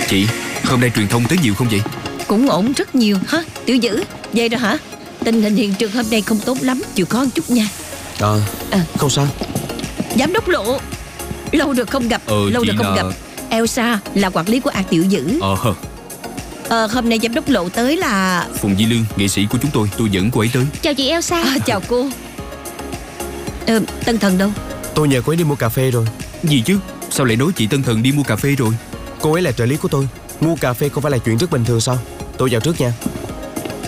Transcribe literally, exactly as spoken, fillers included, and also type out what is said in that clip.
Chị, hôm nay truyền thông tới nhiều không vậy? Cũng ổn rất nhiều hả Tiểu Dữ? Vậy rồi hả? Tình hình hiện trường hôm nay không tốt lắm, chịu khó một chút nha. Ờ à, không sao. Giám đốc Lộ, lâu rồi không gặp. Ờ, Lâu rồi không là... gặp. Elsa là quản lý của A Tiểu Dữ. Ờ Ờ hôm nay giám đốc Lộ tới là Phùng Di Lương, nghệ sĩ của chúng tôi. Tôi dẫn cô ấy tới. Chào chị Elsa. à, Chào cô. ờ, Tân Thần đâu? Tôi nhờ cô ấy đi mua cà phê rồi. Gì chứ? Sao lại nói chị Tân Thần đi mua cà phê rồi? Cô ấy là trợ lý của tôi. Mua cà phê không phải là chuyện rất bình thường sao? Tôi vào trước nha.